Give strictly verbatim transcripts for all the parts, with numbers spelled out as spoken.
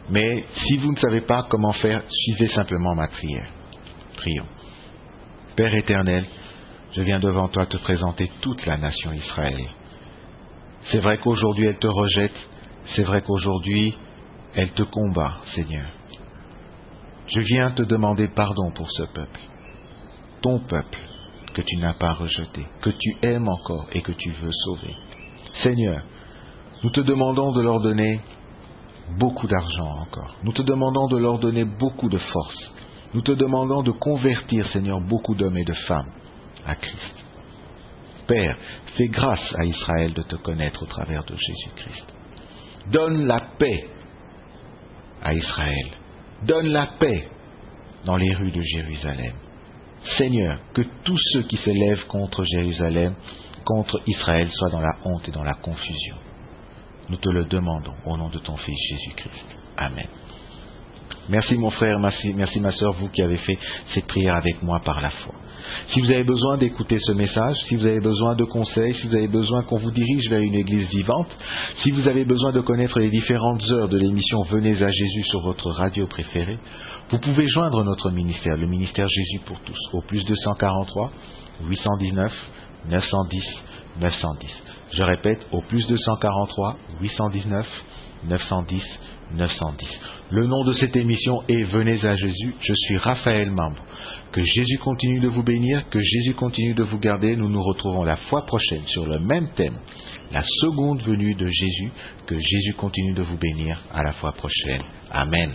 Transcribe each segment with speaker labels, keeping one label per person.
Speaker 1: Mais si vous ne savez pas comment faire, suivez simplement ma prière. Prions. Père éternel, je viens devant toi te présenter toute la nation Israël. C'est vrai qu'aujourd'hui elle te rejette, c'est vrai qu'aujourd'hui elle te combat, Seigneur. Je viens te demander pardon pour ce peuple, ton peuple que tu n'as pas rejeté, que tu aimes encore et que tu veux sauver. Seigneur, nous te demandons de leur donner beaucoup d'argent encore. Nous te demandons de leur donner beaucoup de force. Nous te demandons de convertir, Seigneur, beaucoup d'hommes et de femmes à Christ. Père, fais grâce à Israël de te connaître au travers de Jésus-Christ. Donne la paix à Israël. Donne la paix dans les rues de Jérusalem. Seigneur, que tous ceux qui s'élèvent contre Jérusalem, contre Israël, soient dans la honte et dans la confusion. Nous te le demandons au nom de ton Fils Jésus-Christ. Amen. Merci mon frère, merci, merci ma sœur, vous qui avez fait cette prière avec moi par la foi. Si vous avez besoin d'écouter ce message, si vous avez besoin de conseils, si vous avez besoin qu'on vous dirige vers une église vivante, si vous avez besoin de connaître les différentes heures de l'émission Venez à Jésus sur votre radio préférée, vous pouvez joindre notre ministère, le ministère Jésus pour tous, au plus deux cent quarante-trois, huit cent dix-neuf, neuf cent dix, neuf cent dix. Je répète, au plus deux cent quarante-trois, huit cent dix-neuf, neuf cent dix, neuf cent dix. Le nom de cette émission est Venez à Jésus. Je suis Raphaël Mambo. Que Jésus continue de vous bénir, que Jésus continue de vous garder. Nous nous retrouvons la fois prochaine sur le même thème, la seconde venue de Jésus. Que Jésus continue de vous bénir. À la fois prochaine. Amen.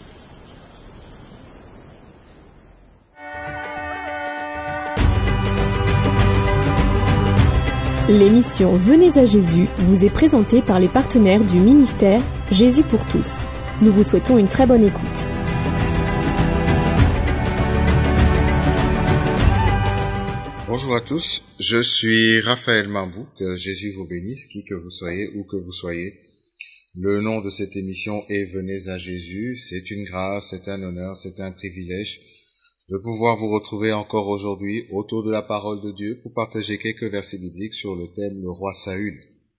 Speaker 2: L'émission Venez à Jésus vous est présentée par les partenaires du ministère Jésus pour tous. Nous vous souhaitons une très bonne écoute.
Speaker 3: Bonjour à tous, je suis Raphaël Mambou, que Jésus vous bénisse, qui que vous soyez, où que vous soyez. Le nom de cette émission est Venez à Jésus. C'est une grâce, c'est un honneur, c'est un privilège de pouvoir vous retrouver encore aujourd'hui autour de la parole de Dieu pour partager quelques versets bibliques sur le thème le roi Saül.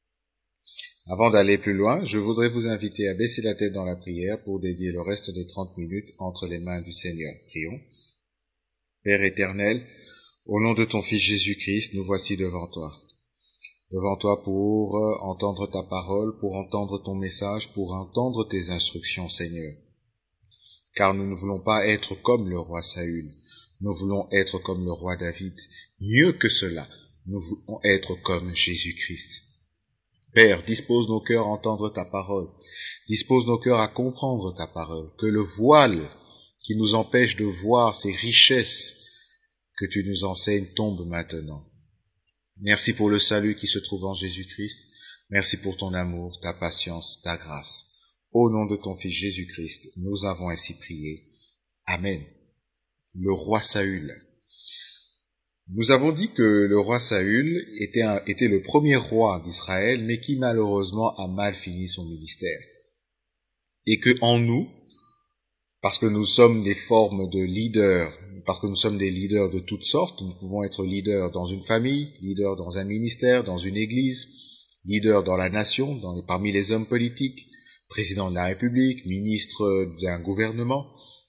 Speaker 3: Avant d'aller plus loin, je voudrais vous inviter à baisser la tête dans la prière pour dédier le reste des trente minutes entre les mains du Seigneur. Prions. Père éternel, au nom de ton Fils Jésus-Christ, nous voici devant toi. Devant toi pour entendre ta parole, pour entendre ton message, pour entendre tes instructions, Seigneur. Car nous ne voulons pas être comme le roi Saül, nous voulons être comme le roi David. Mieux que cela, nous voulons être comme Jésus-Christ. Père, dispose nos cœurs à entendre ta parole, dispose nos cœurs à comprendre ta parole, que le voile qui nous empêche de voir ces richesses que tu nous enseignes tombe maintenant. Merci pour le salut qui se trouve en Jésus-Christ, merci pour ton amour, ta patience, ta grâce. Au nom de ton Fils Jésus-Christ, nous avons ainsi prié. Amen. Le roi Saül. Nous avons dit que le roi Saül était, un, était le premier roi d'Israël, mais qui malheureusement a mal fini son ministère. Et que en nous, parce que nous sommes des formes de leaders, parce que nous sommes des leaders de toutes sortes, nous pouvons être leaders dans une famille, leaders dans un ministère, dans une église, leaders dans la nation, dans les, parmi les hommes politiques, président de la République, ministre d'un gouvernement.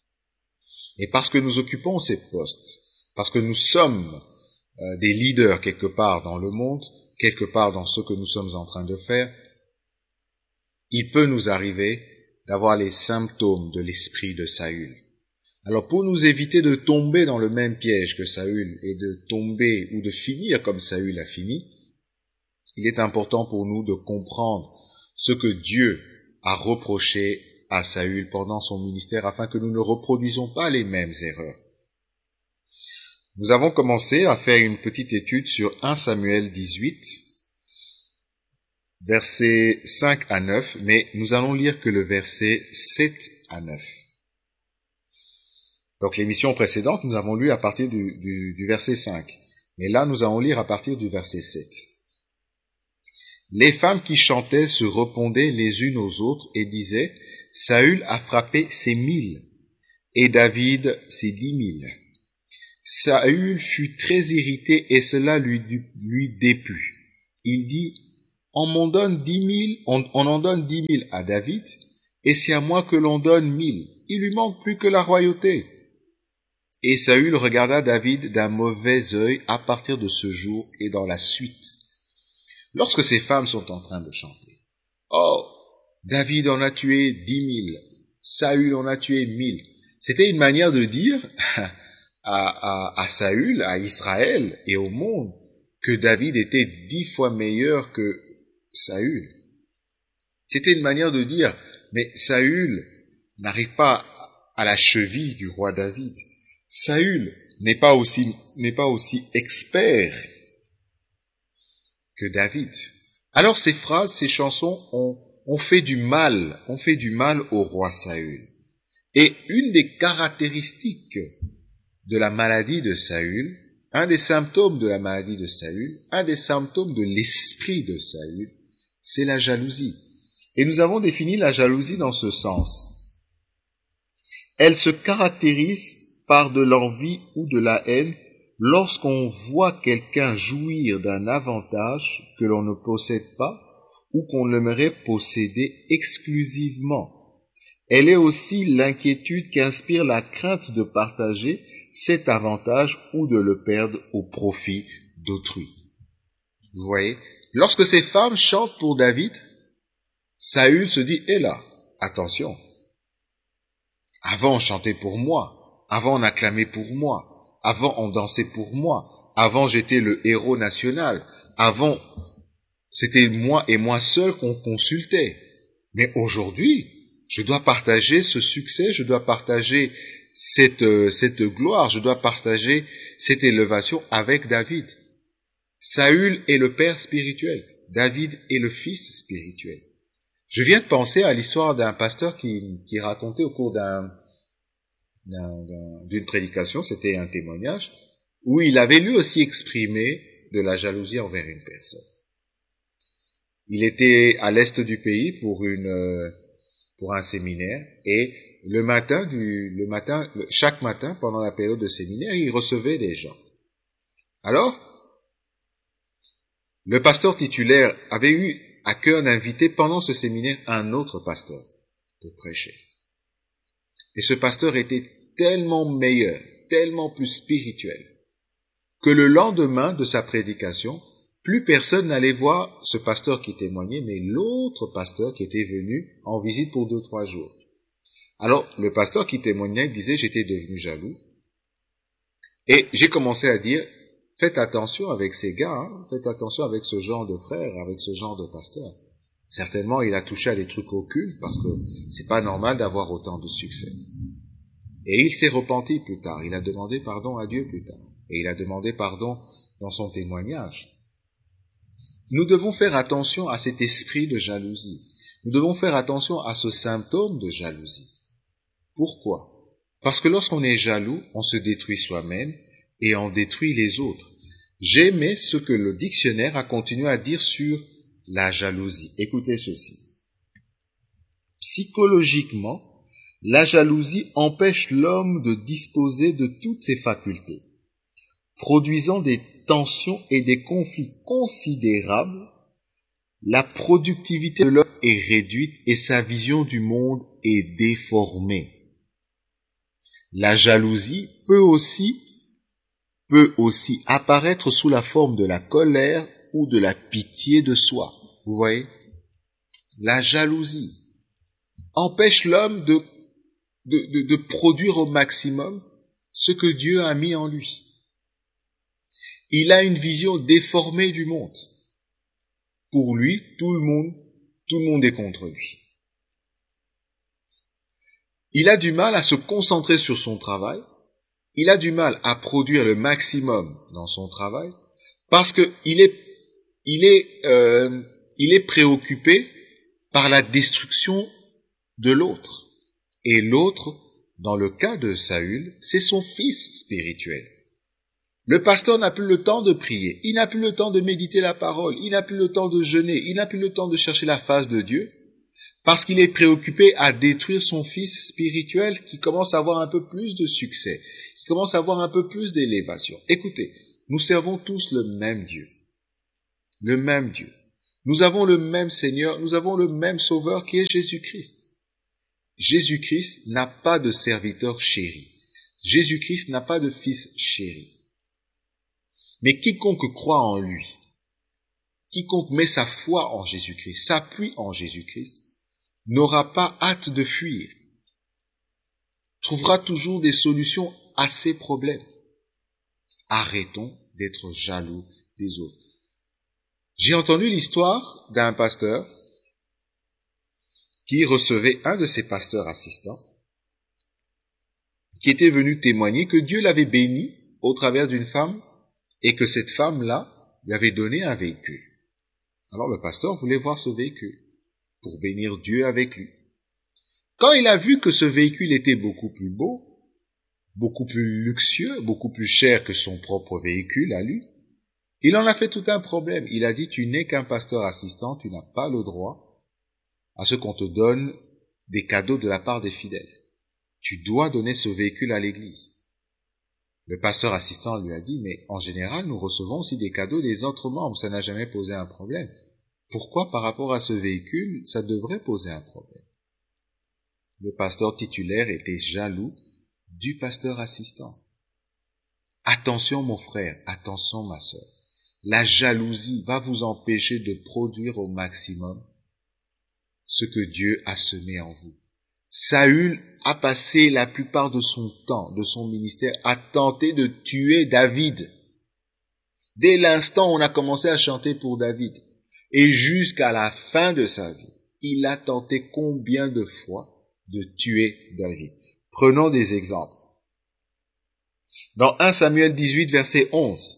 Speaker 3: Et parce que nous occupons ces postes, parce que nous sommes euh, des leaders quelque part dans le monde, quelque part dans ce que nous sommes en train de faire, il peut nous arriver d'avoir les symptômes de l'esprit de Saül. Alors pour nous éviter de tomber dans le même piège que Saül et de tomber ou de finir comme Saül a fini, il est important pour nous de comprendre ce que Dieu a reproché à Saül pendant son ministère afin que nous ne reproduisons pas les mêmes erreurs. Nous avons commencé à faire une petite étude sur premier Samuel dix-huit, versets cinq à neuf, mais nous allons lire que le verset sept à neuf. Donc l'émission précédente, nous avons lu à partir du, du, du verset cinq, mais là nous allons lire à partir du verset sept. Les femmes qui chantaient se répondaient les unes aux autres et disaient « Saül a frappé ses mille et David ses dix mille. » Saül fut très irrité et cela lui, lui déplut. Il dit « On m'en donne dix mille, on, on en donne dix mille à David et c'est à moi que l'on donne mille. Il lui manque plus que la royauté. » Et Saül regarda David d'un mauvais œil à partir de ce jour et dans la suite. Lorsque ces femmes sont en train de chanter, « Oh, David en a tué dix mille, Saül en a tué mille. » C'était une manière de dire à, à, à Saül, à Israël et au monde que David était dix fois meilleur que Saül. C'était une manière de dire, mais Saül n'arrive pas à la cheville du roi David. Saül n'est pas aussi, n'est pas aussi expert que David. Alors ces phrases, ces chansons ont, ont fait du mal, ont fait du mal au roi Saül. Et une des caractéristiques de la maladie de Saül, un des symptômes de la maladie de Saül, un des symptômes de l'esprit de Saül, c'est la jalousie. Et nous avons défini la jalousie dans ce sens. Elle se caractérise par de l'envie ou de la haine lorsqu'on voit quelqu'un jouir d'un avantage que l'on ne possède pas ou qu'on aimerait posséder exclusivement. Elle est aussi l'inquiétude qu'inspire la crainte de partager cet avantage ou de le perdre au profit d'autrui. Vous voyez, lorsque ces femmes chantent pour David, Saül se dit, hé là, attention, avant on chantait pour moi, avant on acclamait pour moi, avant on dansait pour moi, avant j'étais le héros national, avant c'était moi et moi seul qu'on consultait. Mais aujourd'hui, je dois partager ce succès, je dois partager cette, euh, cette gloire, je dois partager cette élévation avec David. Saül est le père spirituel, David est le fils spirituel. Je viens de penser à l'histoire d'un pasteur qui, qui racontait au cours d'un, d'un, d'un, d'une prédication, c'était un témoignage, où il avait lui aussi exprimé de la jalousie envers une personne. Il était à l'est du pays pour une, pour un séminaire et le matin du, le matin, chaque matin pendant la période de séminaire, il recevait des gens. Alors, le pasteur titulaire avait eu à cœur d'inviter pendant ce séminaire un autre pasteur pour prêcher. Et ce pasteur était tellement meilleur, tellement plus spirituel, que le lendemain de sa prédication, plus personne n'allait voir ce pasteur qui témoignait, mais l'autre pasteur qui était venu en visite pour deux, trois jours. Alors, le pasteur qui témoignait disait, j'étais devenu jaloux. Et j'ai commencé à dire, faites attention avec ces gars, hein, faites attention avec ce genre de frère, avec ce genre de pasteur. Certainement, il a touché à des trucs occultes parce que c'est pas normal d'avoir autant de succès. Et il s'est repenti plus tard. Il a demandé pardon à Dieu plus tard. Et il a demandé pardon dans son témoignage. Nous devons faire attention à cet esprit de jalousie. Nous devons faire attention à ce symptôme de jalousie. Pourquoi? Parce que lorsqu'on est jaloux, on se détruit soi-même et on détruit les autres. J'ai aimé ce que le dictionnaire a continué à dire sur la jalousie. Écoutez ceci. Psychologiquement, la jalousie empêche l'homme de disposer de toutes ses facultés, produisant des tensions et des conflits considérables. La productivité de l'homme est réduite et sa vision du monde est déformée. La jalousie peut aussi, peut aussi apparaître sous la forme de la colère ou de la pitié de soi. Vous voyez? La jalousie empêche l'homme de, de, de, de produire au maximum ce que Dieu a mis en lui. Il a une vision déformée du monde. Pour lui, tout le monde, tout le monde est contre lui. Il a du mal à se concentrer sur son travail. Il a du mal à produire le maximum dans son travail parce que il est, il est, euh, il est préoccupé par la destruction de l'autre. Et l'autre, dans le cas de Saül, c'est son fils spirituel. Le pasteur n'a plus le temps de prier, il n'a plus le temps de méditer la parole, il n'a plus le temps de jeûner, il n'a plus le temps de chercher la face de Dieu, parce qu'il est préoccupé à détruire son fils spirituel qui commence à avoir un peu plus de succès, qui commence à avoir un peu plus d'élévation. Écoutez, nous servons tous le même Dieu, le même Dieu. Nous avons le même Seigneur, nous avons le même Sauveur qui est Jésus-Christ. Jésus-Christ n'a pas de serviteur chéri. Jésus-Christ n'a pas de fils chéri. Mais quiconque croit en lui, quiconque met sa foi en Jésus-Christ, s'appuie en Jésus-Christ, n'aura pas hâte de fuir, trouvera toujours des solutions à ses problèmes. Arrêtons d'être jaloux des autres. J'ai entendu l'histoire d'un pasteur qui recevait un de ses pasteurs assistants, qui était venu témoigner que Dieu l'avait béni au travers d'une femme et que cette femme-là lui avait donné un véhicule. Alors le pasteur voulait voir ce véhicule pour bénir Dieu avec lui. Quand il a vu que ce véhicule était beaucoup plus beau, beaucoup plus luxueux, beaucoup plus cher que son propre véhicule à lui, il en a fait tout un problème. Il a dit, tu n'es qu'un pasteur assistant, tu n'as pas le droit à ce qu'on te donne des cadeaux de la part des fidèles. Tu dois donner ce véhicule à l'église. Le pasteur assistant lui a dit, mais en général, nous recevons aussi des cadeaux des autres membres, ça n'a jamais posé un problème. Pourquoi par rapport à ce véhicule, ça devrait poser un problème? Le pasteur titulaire était jaloux du pasteur assistant. Attention mon frère, attention ma sœur. La jalousie va vous empêcher de produire au maximum ce que Dieu a semé en vous. Saül a passé la plupart de son temps, de son ministère, à tenter de tuer David. Dès l'instant où on a commencé à chanter pour David, et jusqu'à la fin de sa vie, il a tenté combien de fois de tuer David. Prenons des exemples. Dans un Samuel dix-huit, verset onze,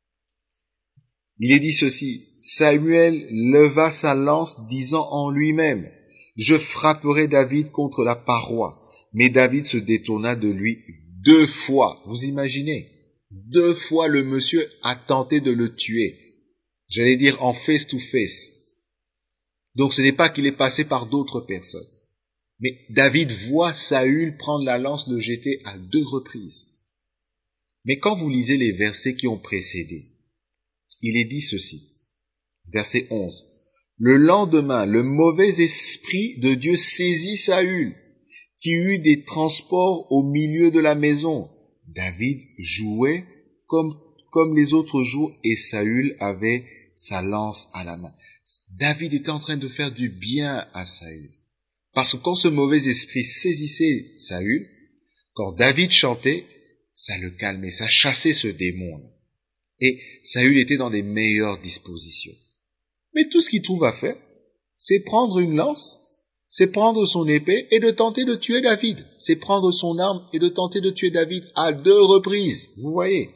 Speaker 3: il est dit ceci, Samuel leva sa lance disant en lui-même, je frapperai David contre la paroi. Mais David se détourna de lui deux fois. Vous imaginez? Deux fois le monsieur a tenté de le tuer. J'allais dire en face to face. Donc ce n'est pas qu'il est passé par d'autres personnes. Mais David voit Saül prendre la lance, le jeter à deux reprises. Mais quand vous lisez les versets qui ont précédé, il est dit ceci. Verset onze. Le lendemain, le mauvais esprit de Dieu saisit Saül, qui eut des transports au milieu de la maison. David jouait comme, comme les autres jours et Saül avait sa lance à la main. David était en train de faire du bien à Saül. Parce que quand ce mauvais esprit saisissait Saül, quand David chantait, ça le calmait, ça chassait ce démon. Et Saül était dans les meilleures dispositions. Mais tout ce qu'il trouve à faire, c'est prendre une lance, c'est prendre son épée et de tenter de tuer David. C'est prendre son arme et de tenter de tuer David à deux reprises. Vous voyez?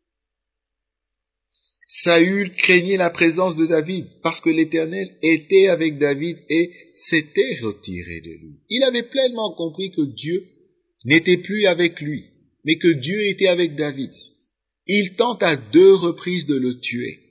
Speaker 3: Saül craignait la présence de David parce que l'Éternel était avec David et s'était retiré de lui. Il avait pleinement compris que Dieu n'était plus avec lui, mais que Dieu était avec David. Il tente à deux reprises de le tuer.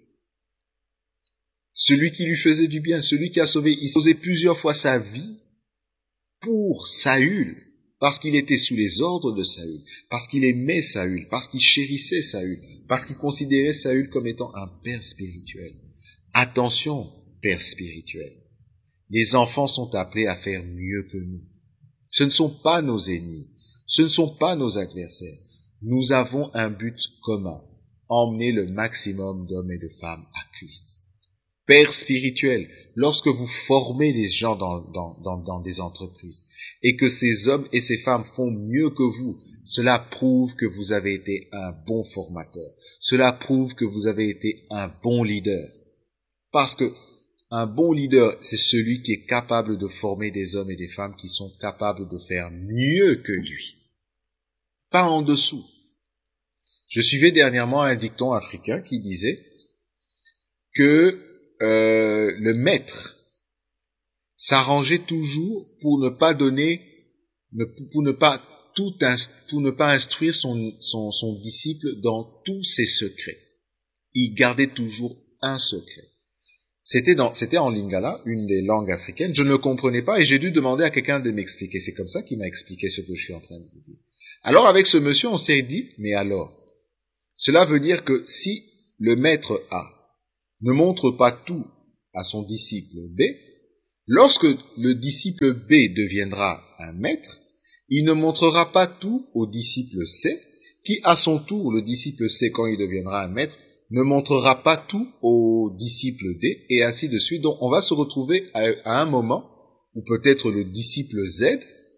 Speaker 3: Celui qui lui faisait du bien, celui qui a sauvé, il posait plusieurs fois sa vie pour Saül, parce qu'il était sous les ordres de Saül, parce qu'il aimait Saül, parce qu'il chérissait Saül, parce qu'il considérait Saül comme étant un père spirituel. Attention, père spirituel. Les enfants sont appelés à faire mieux que nous. Ce ne sont pas nos ennemis, ce ne sont pas nos adversaires. Nous avons un but commun, emmener le maximum d'hommes et de femmes à Christ. Père spirituel, lorsque vous formez des gens dans, dans, dans, dans des entreprises et que ces hommes et ces femmes font mieux que vous, cela prouve que vous avez été un bon formateur. Cela prouve que vous avez été un bon leader. Parce que un bon leader, c'est celui qui est capable de former des hommes et des femmes qui sont capables de faire mieux que lui. Pas en dessous. Je suivais dernièrement un dicton africain qui disait que Euh, le maître s'arrangeait toujours pour ne pas donner, pour ne pas tout, pour ne pas instruire son, son, son disciple dans tous ses secrets. Il gardait toujours un secret. C'était dans, c'était en lingala, une des langues africaines. Je ne le comprenais pas et j'ai dû demander à quelqu'un de m'expliquer. C'est comme ça qu'il m'a expliqué ce que je suis en train de vous dire. Alors avec ce monsieur, on s'est dit, mais alors, cela veut dire que si le maître A ne montre pas tout à son disciple B, Lorsque le disciple B deviendra un maître, il ne montrera pas tout au disciple C, qui à son tour, le disciple C, quand il deviendra un maître, ne montrera pas tout au disciple D, et ainsi de suite. Donc on va se retrouver à, à un moment où peut-être le disciple Z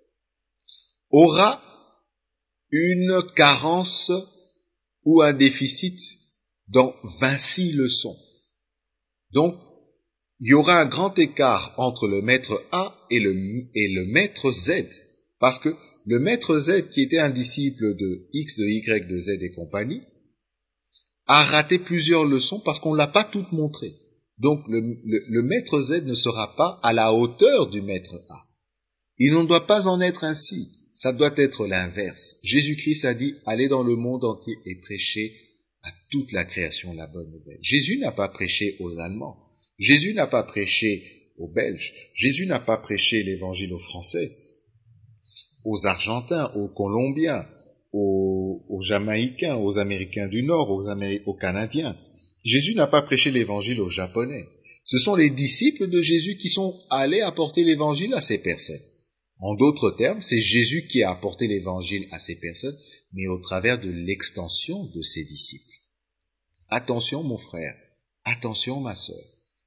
Speaker 3: aura une carence ou un déficit dans vingt-six leçons. Donc, il y aura un grand écart entre le maître A et le, et le maître Z, parce que le maître Z, qui était un disciple de X, de Y, de Z et compagnie, a raté plusieurs leçons parce qu'on ne l'a pas toutes montrées. Donc, le, le, le maître Z ne sera pas à la hauteur du maître A. Il ne doit pas en être ainsi. Ça doit être l'inverse. Jésus-Christ a dit, allez dans le monde entier et prêchez à toute la création la bonne nouvelle. Jésus n'a pas prêché aux Allemands. Jésus n'a pas prêché aux Belges. Jésus n'a pas prêché l'évangile aux Français, aux Argentins, aux Colombiens, aux, aux Jamaïcains, aux Américains du Nord, aux, Amé- aux Canadiens. Jésus n'a pas prêché l'évangile aux Japonais. Ce sont les disciples de Jésus qui sont allés apporter l'évangile à ces personnes. En d'autres termes, c'est Jésus qui a apporté l'évangile à ces personnes, mais au travers de l'extension de ses disciples. Attention mon frère, attention ma sœur.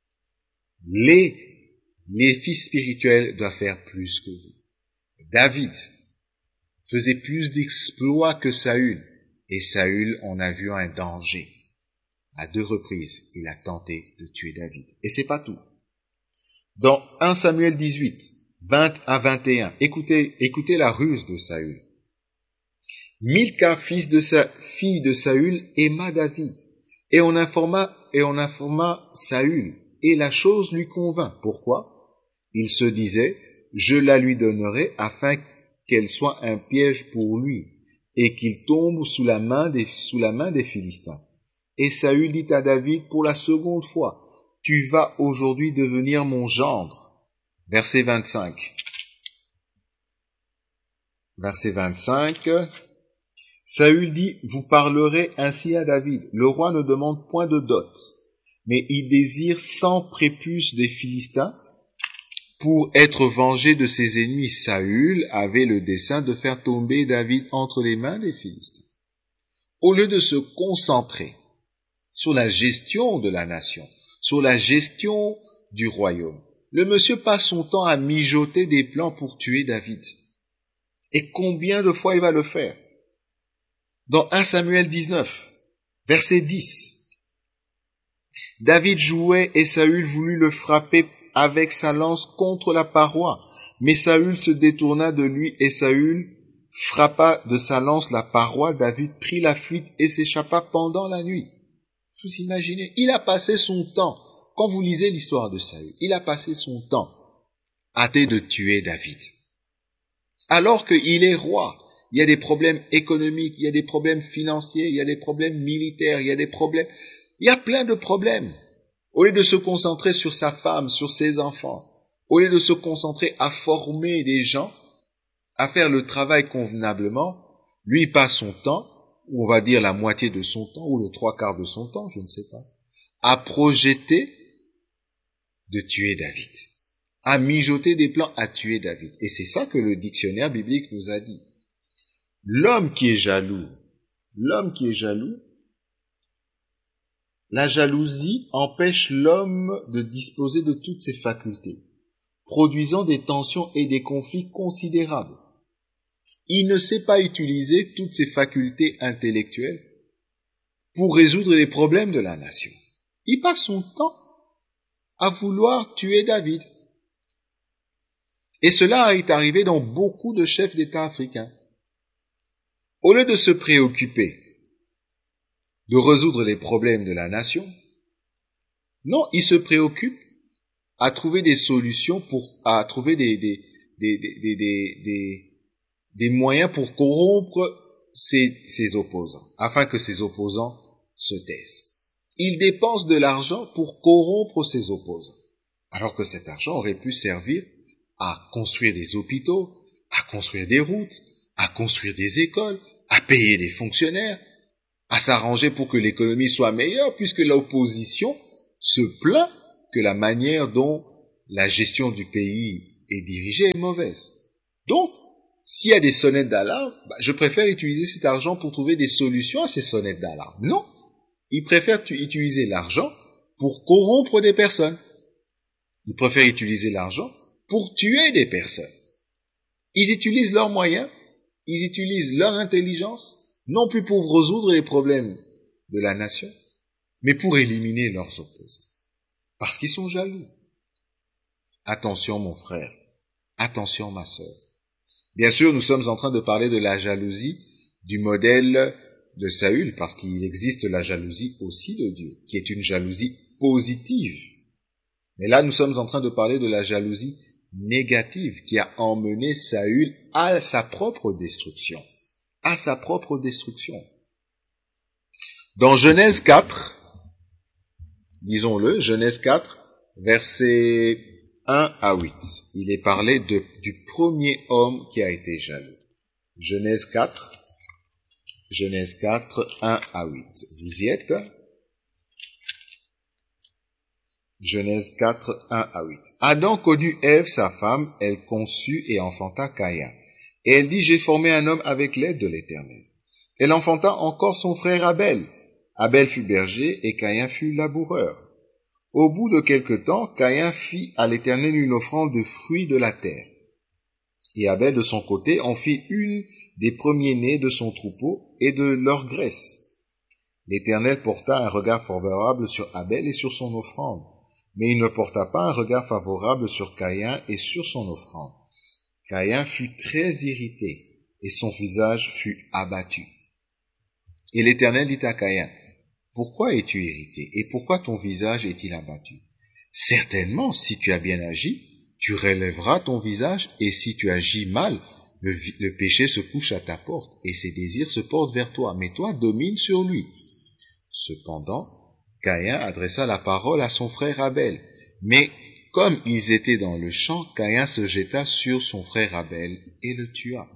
Speaker 3: Les, les fils spirituels doivent faire plus que vous. David faisait plus d'exploits que Saül, et Saül en a vu un danger. À deux reprises, il a tenté de tuer David. Et c'est pas tout. Dans un Samuel dix-huit, vingt à vingt et un, écoutez, écoutez la ruse de Saül. Milka, fils de sa, fille de Saül, aima David, et on informa, et on informa Saül, et la chose lui convint. Pourquoi? Il se disait, je la lui donnerai afin qu'elle soit un piège pour lui, et qu'il tombe sous la main des, sous la main des Philistins. Et Saül dit à David pour la seconde fois, tu vas aujourd'hui devenir mon gendre. Verset vingt-cinq. Verset vingt-cinq. Saül dit, vous parlerez ainsi à David. Le roi ne demande point de dot, mais il désire cent prépuces des Philistins pour être vengé de ses ennemis. Saül avait le dessein de faire tomber David entre les mains des Philistins. Au lieu de se concentrer sur la gestion de la nation, sur la gestion du royaume, le monsieur passe son temps à mijoter des plans pour tuer David. Et combien de fois il va le faire? Dans un Samuel dix-neuf, verset dix, David jouait et Saül voulut le frapper avec sa lance contre la paroi. Mais Saül se détourna de lui et Saül frappa de sa lance la paroi. David prit la fuite et s'échappa pendant la nuit. Vous imaginez, il a passé son temps, quand vous lisez l'histoire de Saül, il a passé son temps à tenter de tuer David. Alors qu'il est roi, il y a des problèmes économiques, il y a des problèmes financiers, il y a des problèmes militaires, il y a des problèmes, il y a plein de problèmes. Au lieu de se concentrer sur sa femme, sur ses enfants, au lieu de se concentrer à former des gens, à faire le travail convenablement, lui il passe son temps, ou on va dire la moitié de son temps, ou le trois quarts de son temps, je ne sais pas, à projeter de tuer David, à mijoter des plans à tuer David. Et c'est ça que le dictionnaire biblique nous a dit. L'homme qui est jaloux, l'homme qui est jaloux, la jalousie empêche l'homme de disposer de toutes ses facultés, produisant des tensions et des conflits considérables. Il ne sait pas utiliser toutes ses facultés intellectuelles pour résoudre les problèmes de la nation. Il passe son temps à vouloir tuer David. Et cela est arrivé dans beaucoup de chefs d'État africains. Au lieu de se préoccuper de résoudre les problèmes de la nation, non, ils se préoccupent à trouver des solutions pour, à trouver des, des, des, des, des, des, des des moyens pour corrompre ses, ses opposants, afin que ses opposants se taisent. Il dépense de l'argent pour corrompre ses opposants, alors que cet argent aurait pu servir à construire des hôpitaux, à construire des routes, à construire des écoles, à payer des fonctionnaires, à s'arranger pour que l'économie soit meilleure, puisque l'opposition se plaint que la manière dont la gestion du pays est dirigée est mauvaise. Donc, s'il y a des sonnettes d'alarme, bah, je préfère utiliser cet argent pour trouver des solutions à ces sonnettes d'alarme. Non, ils préfèrent utiliser l'argent pour corrompre des personnes. Ils préfèrent utiliser l'argent pour tuer des personnes. Ils utilisent leurs moyens, ils utilisent leur intelligence, non plus pour résoudre les problèmes de la nation, mais pour éliminer leurs opposants. Parce qu'ils sont jaloux. Attention mon frère, attention ma sœur. Bien sûr, nous sommes en train de parler de la jalousie du modèle de Saül, parce qu'il existe la jalousie aussi de Dieu, qui est une jalousie positive. Mais là, nous sommes en train de parler de la jalousie négative qui a emmené Saül à sa propre destruction. À sa propre destruction. Dans Genèse quatre, disons-le, Genèse quatre, versets un à huit, il est parlé de, du premier homme qui a été jaloux. Genèse quatre, Genèse quatre, un à huit. Vous y êtes? Genèse quatre, un à huit. Adam connut Ève, sa femme, elle conçut et enfanta Caïn. Et elle dit, j'ai formé un homme avec l'aide de l'Éternel. Elle enfanta encore son frère Abel. Abel fut berger et Caïn fut laboureur. Au bout de quelque temps, Caïn fit à l'Éternel une offrande de fruits de la terre. Et Abel, de son côté, en fit une des premiers-nés de son troupeau et de leur graisse. L'Éternel porta un regard favorable sur Abel et sur son offrande, mais il ne porta pas un regard favorable sur Caïn et sur son offrande. Caïn fut très irrité, et son visage fut abattu. Et l'Éternel dit à Caïn, « Pourquoi es-tu irrité, et pourquoi ton visage est-il abattu? Certainement, si tu as bien agi, tu relèveras ton visage, et si tu agis mal, le, le péché se couche à ta porte, et ses désirs se portent vers toi, mais toi domine sur lui. » Cependant, Caïn adressa la parole à son frère Abel, mais comme ils étaient dans le champ, Caïn se jeta sur son frère Abel et le tua.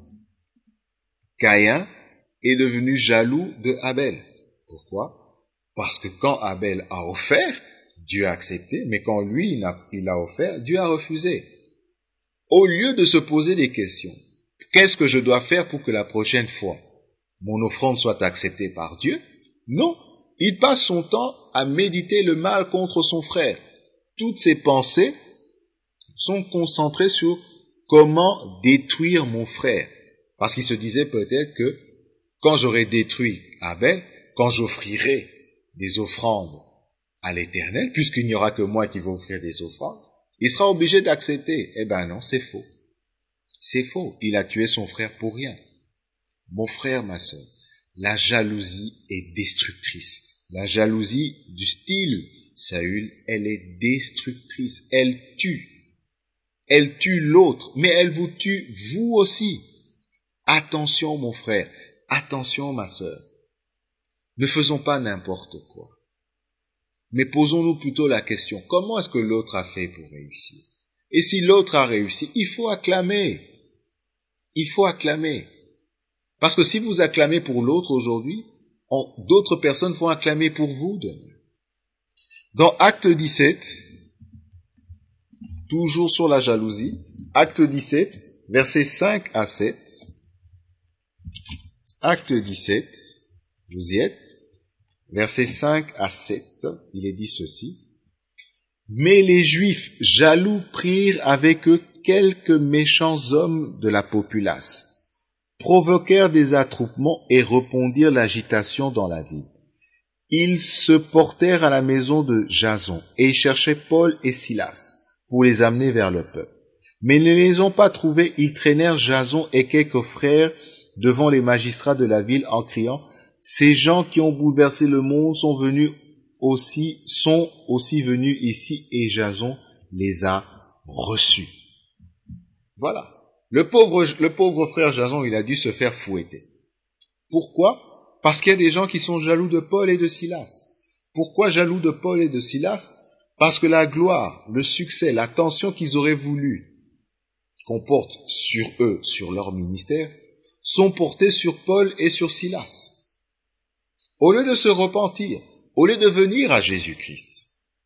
Speaker 3: Caïn est devenu jaloux de Abel. Pourquoi? Parce que quand Abel a offert, Dieu a accepté, mais quand lui il a, il a offert, Dieu a refusé. Au lieu de se poser des questions, qu'est-ce que je dois faire pour que la prochaine fois mon offrande soit acceptée par Dieu? Non, il passe son temps à méditer le mal contre son frère. Toutes ses pensées sont concentrées sur comment détruire mon frère. Parce qu'il se disait peut-être que quand j'aurai détruit Abel, quand j'offrirai des offrandes à l'Éternel, puisqu'il n'y aura que moi qui vais offrir des offrandes, il sera obligé d'accepter. Eh ben non, c'est faux. C'est faux. Il a tué son frère pour rien. Mon frère, ma sœur, la jalousie est destructrice. La jalousie du style Saül, elle est destructrice. Elle tue. Elle tue l'autre, mais elle vous tue vous aussi. Attention, mon frère. Attention, ma sœur. Ne faisons pas n'importe quoi. Mais posons-nous plutôt la question, comment est-ce que l'autre a fait pour réussir? Et si l'autre a réussi, il faut acclamer. Il faut acclamer. Parce que si vous acclamez pour l'autre aujourd'hui, d'autres personnes vont acclamer pour vous demain. Dans Acte dix-sept, toujours sur la jalousie, Acte dix-sept, versets cinq à sept. Acte dix-sept, vous y êtes, versets cinq à sept, il est dit ceci. Mais les Juifs jaloux prirent avec eux quelques méchants hommes de la populace, provoquèrent des attroupements et répandirent l'agitation dans la ville. Ils se portèrent à la maison de Jason et cherchaient Paul et Silas pour les amener vers le peuple. Mais ne les ont pas trouvés, ils traînèrent Jason et quelques frères devant les magistrats de la ville en criant « Ces gens qui ont bouleversé le monde sont venus aussi, sont aussi venus ici et Jason les a reçus. » Voilà. Le pauvre, le pauvre frère Jason, il a dû se faire fouetter. Pourquoi? Parce qu'il y a des gens qui sont jaloux de Paul et de Silas. Pourquoi jaloux de Paul et de Silas? Parce que la gloire, le succès, l'attention qu'ils auraient voulu qu'on porte sur eux, sur leur ministère, sont portés sur Paul et sur Silas. Au lieu de se repentir, au lieu de venir à Jésus-Christ,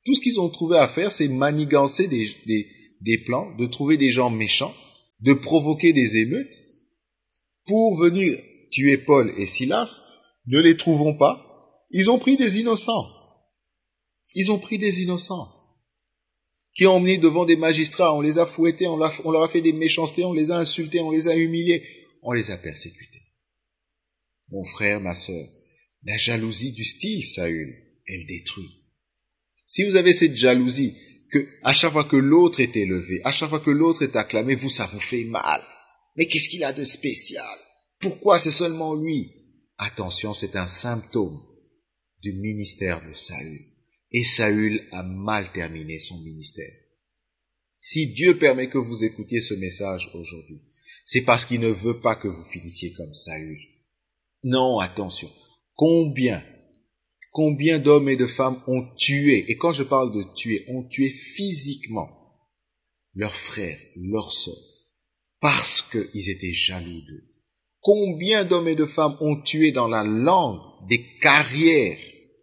Speaker 3: Tout ce qu'ils ont trouvé à faire, c'est manigancer des, des, des plans, de trouver des gens méchants, de provoquer des émeutes pour venir tuer Paul et Silas. Ne les trouvons pas. Ils ont pris des innocents. Ils ont pris des innocents qui ont emmené devant des magistrats, on les a fouettés, on, on leur a fait des méchancetés, on les a insultés, on les a humiliés, on les a persécutés. Mon frère, ma sœur, la jalousie du style Saül, elle détruit. Si vous avez cette jalousie, que à chaque fois que l'autre est élevé, à chaque fois que l'autre est acclamé, vous, ça vous fait mal. Mais qu'est-ce qu'il a de spécial? Pourquoi c'est seulement lui? Attention, c'est un symptôme du ministère de Saül. Et Saül a mal terminé son ministère. Si Dieu permet que vous écoutiez ce message aujourd'hui, c'est parce qu'il ne veut pas que vous finissiez comme Saül. Non, attention. Combien, combien d'hommes et de femmes ont tué, et quand je parle de tuer, ont tué physiquement leurs frères, leurs sœurs, parce qu'ils étaient jaloux d'eux. Combien d'hommes et de femmes ont tué dans la langue des carrières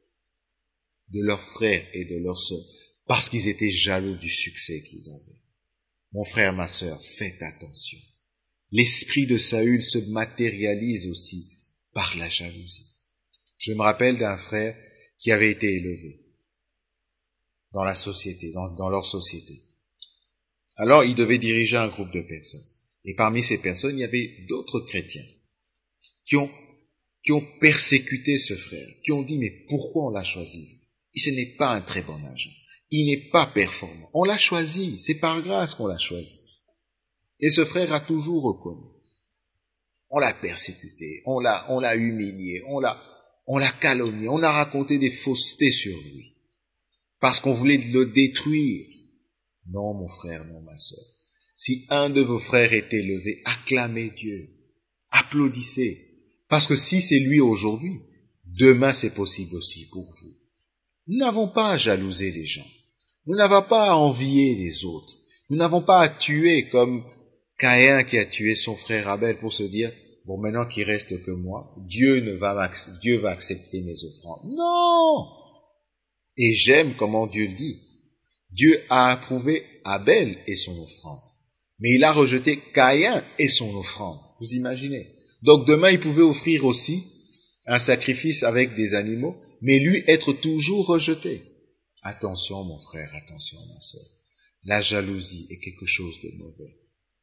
Speaker 3: de leurs frères et de leurs sœurs, parce qu'ils étaient jaloux du succès qu'ils avaient. Mon frère, ma sœur, faites attention. L'esprit de Saül se matérialise aussi par la jalousie. Je me rappelle d'un frère qui avait été élevé dans la société, dans, dans leur société. Alors, il devait diriger un groupe de personnes. Et parmi ces personnes, il y avait d'autres chrétiens qui ont, qui ont persécuté ce frère, qui ont dit, mais pourquoi on l'a choisi? Ce n'est pas un très bon agent. Il n'est pas performant. On l'a choisi. C'est par grâce qu'on l'a choisi. Et ce frère a toujours reconnu. On l'a persécuté. On l'a, on l'a humilié. On l'a, on l'a calomnié. On a raconté des faussetés sur lui. Parce qu'on voulait le détruire. Non, mon frère, non, ma sœur. Si un de vos frères est élevé, acclamez Dieu. Applaudissez. Parce que si c'est lui aujourd'hui, demain c'est possible aussi pour vous. Nous n'avons pas à jalouser les gens. Nous n'avons pas à envier les autres. Nous n'avons pas à tuer comme Caïn qui a tué son frère Abel pour se dire, bon, maintenant qu'il reste que moi, Dieu ne va, Dieu va accepter mes offrandes. Non! Et j'aime comment Dieu le dit. Dieu a approuvé Abel et son offrande. Mais il a rejeté Caïn et son offrande. Vous imaginez? Donc demain, il pouvait offrir aussi un sacrifice avec des animaux, mais lui être toujours rejeté. Attention mon frère, attention ma sœur. La jalousie est quelque chose de mauvais.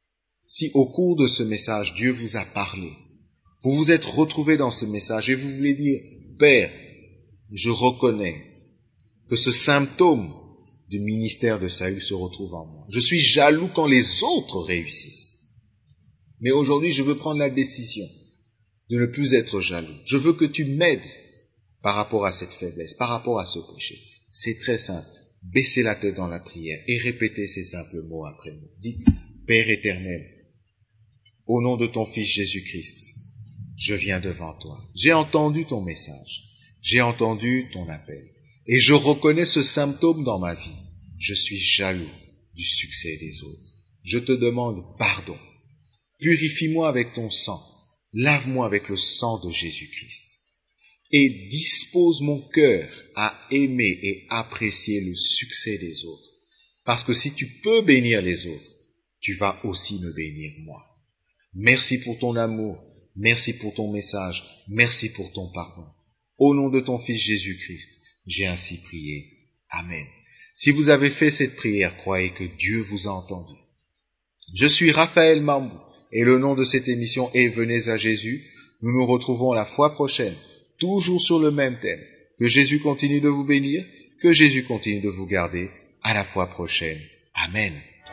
Speaker 3: Si au cours de ce message, Dieu vous a parlé, vous vous êtes retrouvé dans ce message et vous voulez dire, Père, je reconnais que ce symptôme du ministère de Saül se retrouve en moi. Je suis jaloux quand les autres réussissent. Mais aujourd'hui, je veux prendre la décision de ne plus être jaloux. Je veux que tu m'aides par rapport à cette faiblesse, par rapport à ce péché. C'est très simple. Baissez la tête dans la prière et répétez ces simples mots après moi. Dites, Père éternel, au nom de ton Fils Jésus-Christ, je viens devant toi. J'ai entendu ton message. J'ai entendu ton appel. Et je reconnais ce symptôme dans ma vie. Je suis jaloux du succès des autres. Je te demande pardon. Purifie-moi avec ton sang. Lave-moi avec le sang de Jésus-Christ. Et dispose mon cœur à aimer et apprécier le succès des autres. Parce que si tu peux bénir les autres, tu vas aussi me bénir moi. Merci pour ton amour. Merci pour ton message. Merci pour ton pardon. Au nom de ton Fils Jésus-Christ, j'ai ainsi prié. Amen. Si vous avez fait cette prière, croyez que Dieu vous a entendu. Je suis Raphaël Mambou et le nom de cette émission est Venez à Jésus. Nous nous retrouvons la fois prochaine, toujours sur le même thème. Que Jésus continue de vous bénir, que Jésus continue de vous garder. À la fois prochaine. Amen.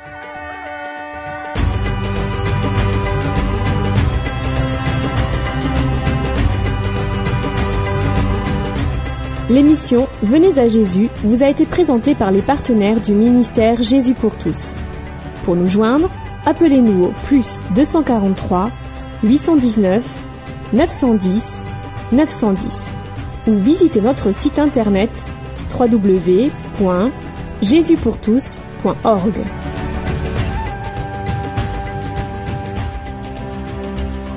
Speaker 2: L'émission Venez à Jésus vous a été présentée par les partenaires du ministère Jésus pour tous. Pour nous joindre, appelez-nous au plus deux cent quarante-trois, huit cent dix-neuf, neuf cent dix, neuf cent dix ou visitez notre site internet w w w point jésus pour tous point org.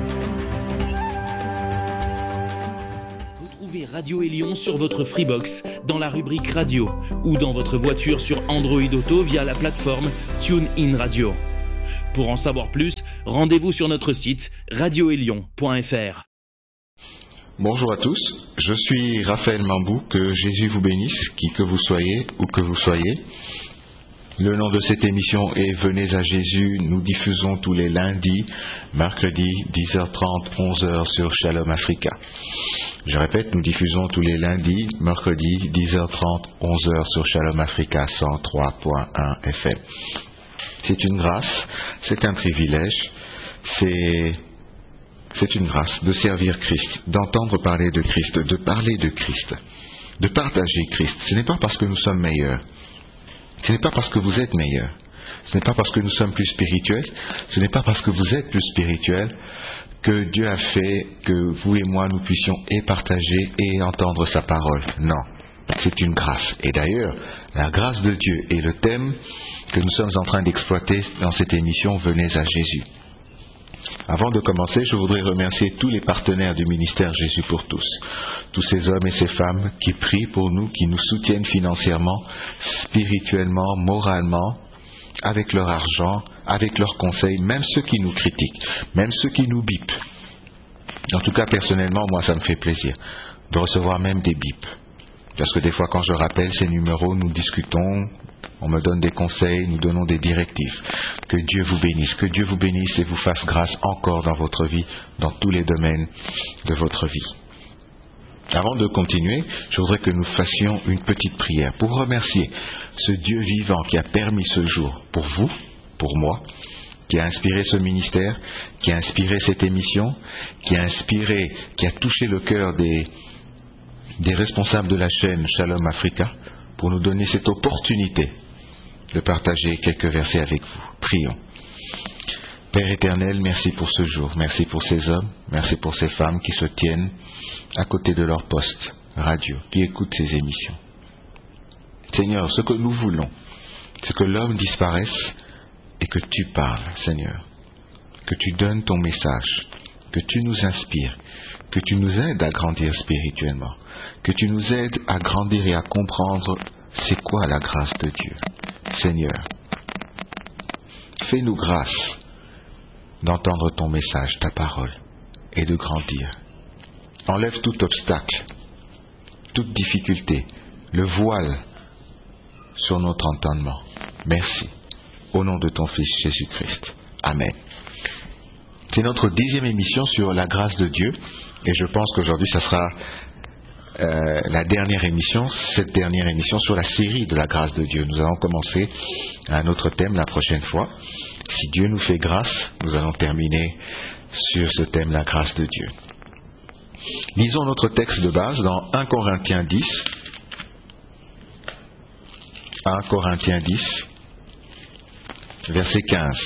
Speaker 4: Radio Élion sur votre Freebox dans la rubrique radio ou dans votre voiture sur Android Auto via la plateforme TuneIn Radio. Pour en savoir plus, rendez-vous sur notre site radio élion point f r.
Speaker 1: Bonjour à tous, je suis Raphaël Mambou, que Jésus vous bénisse, qui que vous soyez, où que vous soyez. Le nom de cette émission est Venez à Jésus. Nous diffusons tous les lundis, mercredis, dix heures trente, onze heures sur Shalom Africa. Je répète, nous diffusons tous les lundis, mercredis, dix heures trente, onze heures sur Shalom Africa cent trois point un F M. C'est une grâce, c'est un privilège, c'est, c'est une grâce de servir Christ, d'entendre parler de Christ, de parler de Christ, de partager Christ. Ce n'est pas parce que nous sommes meilleurs. Ce n'est pas parce que vous êtes meilleur, ce n'est pas parce que nous sommes plus spirituels, ce n'est pas parce que vous êtes plus spirituels que Dieu a fait que vous et moi nous puissions et partager et entendre sa parole. Non, c'est une grâce. Et d'ailleurs, la grâce de Dieu est le thème que nous sommes en train d'exploiter dans cette émission Venez à Jésus. Avant de commencer, je voudrais remercier tous les partenaires du ministère Jésus pour tous. Tous ces hommes et ces femmes qui prient pour nous, qui nous soutiennent financièrement, spirituellement, moralement, avec leur argent, avec leurs conseils, même ceux qui nous critiquent, même ceux qui nous bipent. En tout cas, personnellement, moi, ça me fait plaisir de recevoir même des bips. Parce que des fois, quand je rappelle ces numéros, nous discutons, on me donne des conseils, nous donnons des directives. Que Dieu vous bénisse, que Dieu vous bénisse et vous fasse grâce encore dans votre vie, dans tous les domaines de votre vie. Avant de continuer, je voudrais que nous fassions une petite prière pour remercier ce Dieu vivant qui a permis ce jour pour vous, pour moi, qui a inspiré ce ministère, qui a inspiré cette émission, qui a inspiré, qui a touché le cœur des, des responsables de la chaîne Shalom Africa, pour nous donner cette opportunité de partager quelques versets avec vous. Prions. Père éternel, merci pour ce jour, merci pour ces hommes, merci pour ces femmes qui se tiennent à côté de leur poste radio, qui écoutent ces émissions. Seigneur, ce que nous voulons, c'est que l'homme disparaisse et que tu parles, Seigneur, que tu donnes ton message, que tu nous inspires, que tu nous aides à grandir spirituellement, que tu nous aides à grandir et à comprendre c'est quoi la grâce de Dieu. Seigneur, fais-nous grâce d'entendre ton message, ta parole, et de grandir. Enlève tout obstacle, toute difficulté, le voile sur notre entendement. Merci. Au nom de ton Fils Jésus-Christ. Amen. C'est notre dixième émission sur la grâce de Dieu, et je pense qu'aujourd'hui, ça sera euh, la dernière émission, cette dernière émission sur la série de la grâce de Dieu. Nous allons commencer un autre thème la prochaine fois. Si Dieu nous fait grâce, nous allons terminer sur ce thème, la grâce de Dieu. Lisons notre texte de base dans un Corinthiens dix. un Corinthiens dix, verset quinze.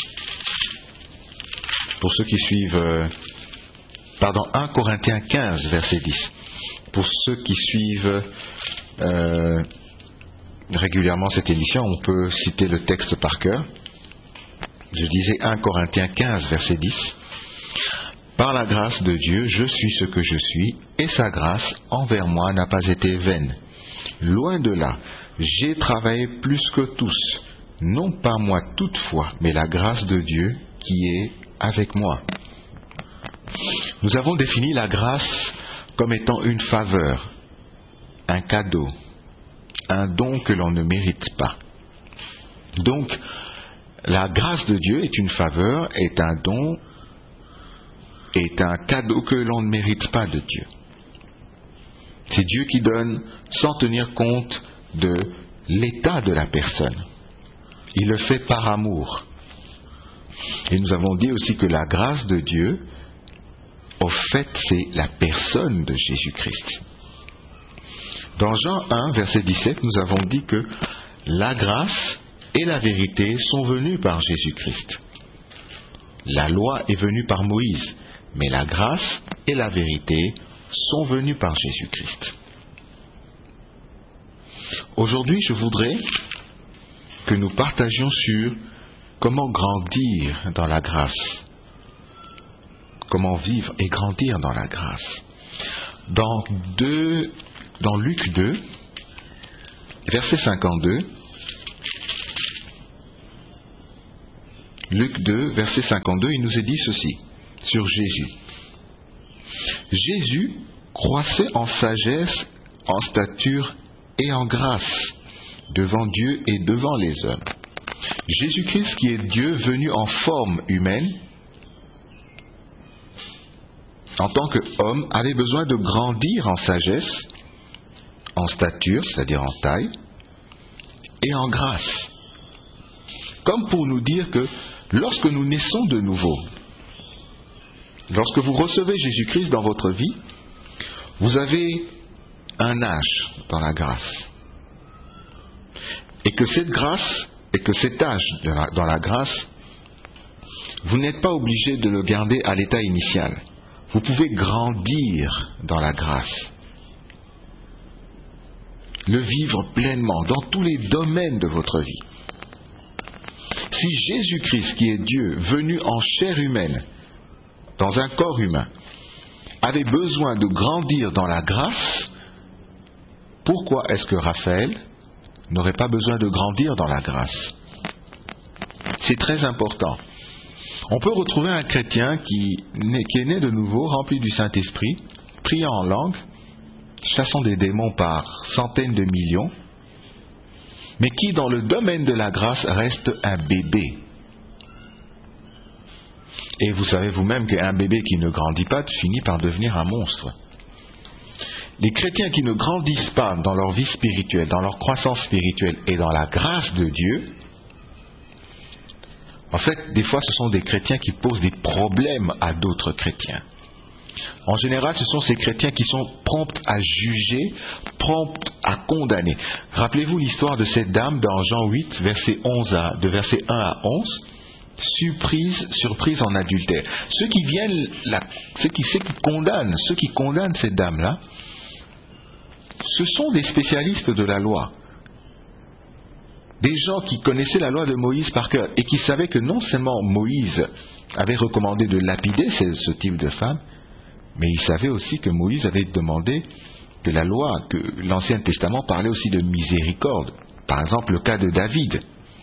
Speaker 1: Pour ceux qui suivent, euh, pardon, un Corinthiens quinze, verset dix. Pour ceux qui suivent euh, régulièrement cette émission, on peut citer le texte par cœur. Je disais un Corinthiens quinze, verset dix. Par la grâce de Dieu, je suis ce que je suis, et sa grâce envers moi n'a pas été vaine. Loin de là, j'ai travaillé plus que tous, non pas moi toutefois, mais la grâce de Dieu qui est avec moi. Nous avons défini la grâce comme étant une faveur, un cadeau, un don que l'on ne mérite pas. Donc, la grâce de Dieu est une faveur, est un don, est un cadeau que l'on ne mérite pas de Dieu. C'est Dieu qui donne sans tenir compte de l'état de la personne. Il le fait par amour. Et nous avons dit aussi que la grâce de Dieu, au fait, c'est la personne de Jésus-Christ. Dans Jean un, verset dix-sept, nous avons dit que la grâce et la vérité sont venues par Jésus-Christ. La loi est venue par Moïse, mais la grâce et la vérité sont venues par Jésus-Christ. Aujourd'hui, je voudrais que nous partagions sur comment grandir dans la grâce, comment vivre et grandir dans la grâce. Dans, deux, dans Luc deux, verset cinquante-deux. Luc deux, verset cinquante-deux, il nous est dit ceci sur Jésus. Jésus croissait en sagesse, en stature et en grâce devant Dieu et devant les hommes. Jésus-Christ, qui est Dieu venu en forme humaine, en tant qu'homme, avait besoin de grandir en sagesse, en stature, c'est-à-dire en taille, et en grâce. Comme pour nous dire que lorsque nous naissons de nouveau, lorsque vous recevez Jésus-Christ dans votre vie, vous avez un âge dans la grâce. Et que cette grâce, et que cet âge dans la grâce, vous n'êtes pas obligé de le garder à l'état initial. Vous pouvez grandir dans la grâce. Le vivre pleinement dans tous les domaines de votre vie. Si Jésus-Christ, qui est Dieu, venu en chair humaine, dans un corps humain, avait besoin de grandir dans la grâce, pourquoi est-ce que Raphaël n'aurait pas besoin de grandir dans la grâce? C'est très important. On peut retrouver un chrétien qui, qui est né de nouveau, rempli du Saint-Esprit, priant en langue, chassant des démons par centaines de millions, mais qui, dans le domaine de la grâce, reste un bébé. Et vous savez vous-même qu'un bébé qui ne grandit pas finit par devenir un monstre. Les chrétiens qui ne grandissent pas dans leur vie spirituelle, dans leur croissance spirituelle et dans la grâce de Dieu, en fait, des fois, ce sont des chrétiens qui posent des problèmes à d'autres chrétiens. En général, ce sont ces chrétiens qui sont prompts à juger, prompts à condamner. Rappelez-vous l'histoire de cette dame dans Jean huit, verset onze à, de verset un à onze, surprise, surprise en adultère. Ceux qui viennent, là, ceux, qui, ceux qui condamnent, ceux qui condamnent cette dame-là, ce sont des spécialistes de la loi. Des gens qui connaissaient la loi de Moïse par cœur et qui savaient que non seulement Moïse avait recommandé de lapider ce, ce type de femme, mais ils savaient aussi que Moïse avait demandé que la loi, que l'Ancien Testament parlait aussi de miséricorde. Par exemple, le cas de David,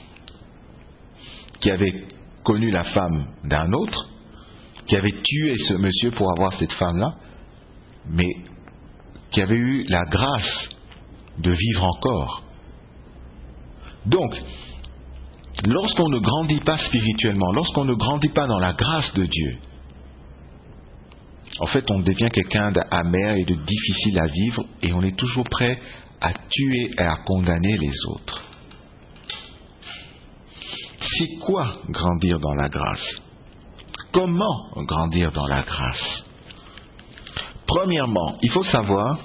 Speaker 1: qui avait connu la femme d'un autre, qui avait tué ce monsieur pour avoir cette femme-là, mais qui avait eu la grâce de vivre encore. Donc, lorsqu'on ne grandit pas spirituellement, lorsqu'on ne grandit pas dans la grâce de Dieu, en fait, on devient quelqu'un d'amer et de difficile à vivre et on est toujours prêt à tuer et à condamner les autres. C'est quoi grandir dans la grâce? Comment grandir dans la grâce? Premièrement, il faut savoir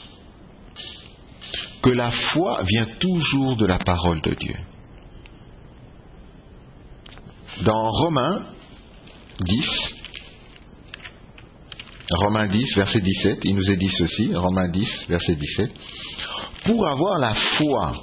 Speaker 1: que la foi vient toujours de la parole de Dieu. Dans Romains dix, Romains dix, verset dix-sept, il nous est dit ceci, Romains dix, verset dix-sept, pour avoir la foi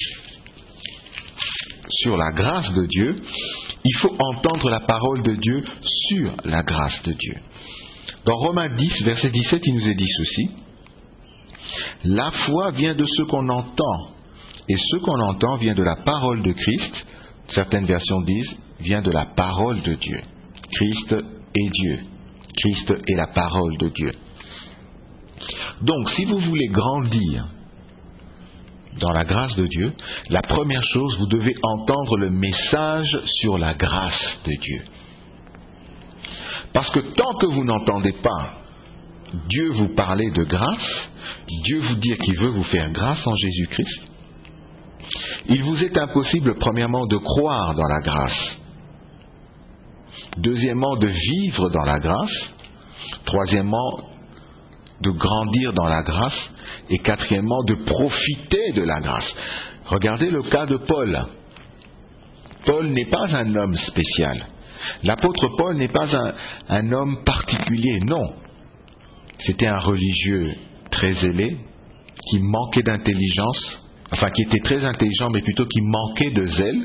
Speaker 1: sur la grâce de Dieu, il faut entendre la parole de Dieu sur la grâce de Dieu. Dans Romains dix, verset dix-sept, il nous est dit ceci, la foi vient de ce qu'on entend, et ce qu'on entend vient de la parole de Christ. Certaines versions disent, vient de la parole de Dieu. Christ est Dieu. Christ est la parole de Dieu. Donc, si vous voulez grandir dans la grâce de Dieu, la première chose, vous devez entendre le message sur la grâce de Dieu. Parce que tant que vous n'entendez pas Dieu vous parler de grâce, Dieu vous dire qu'il veut vous faire grâce en Jésus-Christ, il vous est impossible, premièrement, de croire dans la grâce. Deuxièmement, de vivre dans la grâce. Troisièmement, de grandir dans la grâce. Et quatrièmement, de profiter de la grâce. Regardez le cas de Paul. Paul n'est pas un homme spécial. L'apôtre Paul n'est pas un, un homme particulier, non. C'était un religieux très zélé, qui manquait d'intelligence, enfin qui était très intelligent, mais plutôt qui manquait de zèle.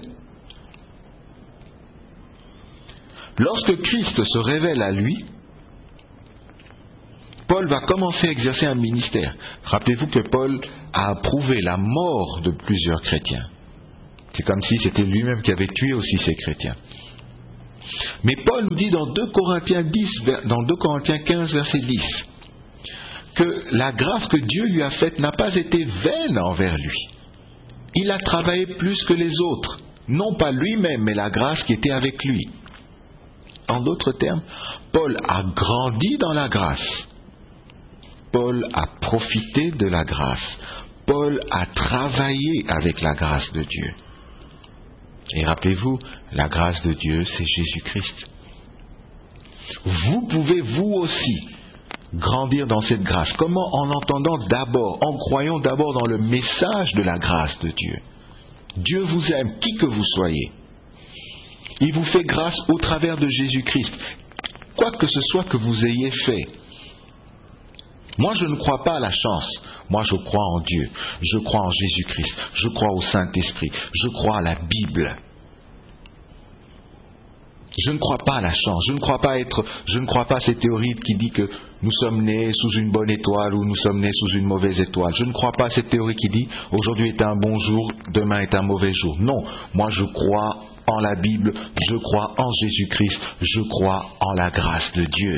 Speaker 1: Lorsque Christ se révèle à lui, Paul va commencer à exercer un ministère. Rappelez-vous que Paul a approuvé la mort de plusieurs chrétiens. C'est comme si c'était lui-même qui avait tué aussi ces chrétiens. Mais Paul nous dit dans deux Corinthiens dix, dans deux Corinthiens quinze, verset dix, que la grâce que Dieu lui a faite n'a pas été vaine envers lui. Il a travaillé plus que les autres, non pas lui-même, mais la grâce qui était avec lui. En d'autres termes, Paul a grandi dans la grâce. Paul a profité de la grâce. Paul a travaillé avec la grâce de Dieu. Et rappelez-vous, la grâce de Dieu, c'est Jésus-Christ. Vous pouvez vous aussi grandir dans cette grâce. Comment? En entendant d'abord, en croyant d'abord dans le message de la grâce de Dieu. Dieu vous aime, qui que vous soyez. Il vous fait grâce au travers de Jésus-Christ. Quoi que ce soit que vous ayez fait. Moi, je ne crois pas à la chance. Moi, je crois en Dieu. Je crois en Jésus-Christ. Je crois au Saint-Esprit. Je crois à la Bible. Je ne crois pas à la chance. Je ne crois pas être, je ne crois pas à ces théories qui dit que nous sommes nés sous une bonne étoile ou nous sommes nés sous une mauvaise étoile. Je ne crois pas à cette théorie qui dit aujourd'hui est un bon jour, demain est un mauvais jour. Non, moi je crois en la Bible, je crois en Jésus-Christ, je crois en la grâce de Dieu.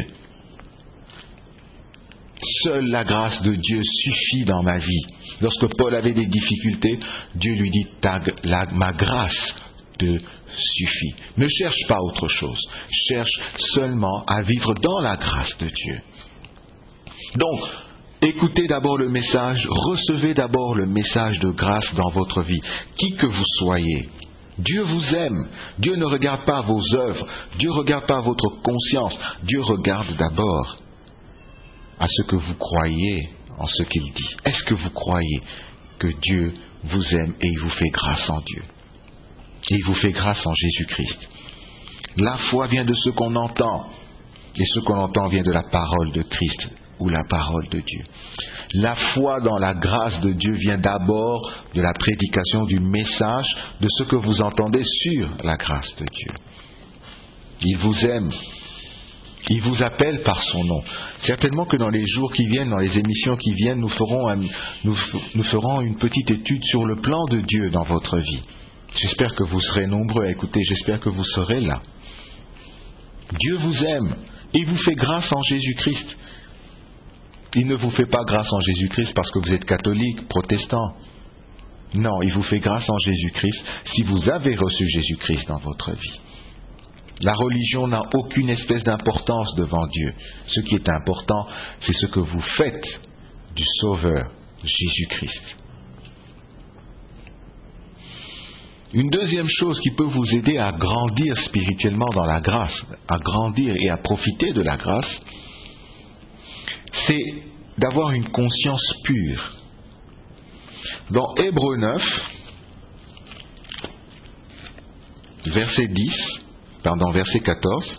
Speaker 1: Seule la grâce de Dieu suffit dans ma vie. Lorsque Paul avait des difficultés, Dieu lui dit Ta, la, ma grâce te suffit. Ne cherche pas autre chose. Cherche seulement à vivre dans la grâce de Dieu. Donc, écoutez d'abord le message, recevez d'abord le message de grâce dans votre vie, qui que vous soyez. Dieu vous aime. Dieu ne regarde pas vos œuvres. Dieu ne regarde pas votre conscience. Dieu regarde d'abord à ce que vous croyez en ce qu'il dit. Est-ce que vous croyez que Dieu vous aime et il vous fait grâce en Dieu? Et il vous fait grâce en Jésus-Christ. La foi vient de ce qu'on entend. Et ce qu'on entend vient de la parole de Christ ou la parole de Dieu. La foi dans la grâce de Dieu vient d'abord de la prédication du message de ce que vous entendez sur la grâce de Dieu. Il vous aime. Il vous appelle par son nom. Certainement que dans les jours qui viennent, dans les émissions qui viennent, nous ferons, un, nous, nous ferons une petite étude sur le plan de Dieu dans votre vie. J'espère que vous serez nombreux à écouter, j'espère que vous serez là. Dieu vous aime et il vous fait grâce en Jésus-Christ. Il ne vous fait pas grâce en Jésus-Christ parce que vous êtes catholique, protestant. Non, il vous fait grâce en Jésus-Christ si vous avez reçu Jésus-Christ dans votre vie. La religion n'a aucune espèce d'importance devant Dieu. Ce qui est important, c'est ce que vous faites du Sauveur, Jésus-Christ. Une deuxième chose qui peut vous aider à grandir spirituellement dans la grâce, à grandir et à profiter de la grâce, c'est d'avoir une conscience pure. Dans Hébreux neuf, verset dix, pardon, verset quatorze,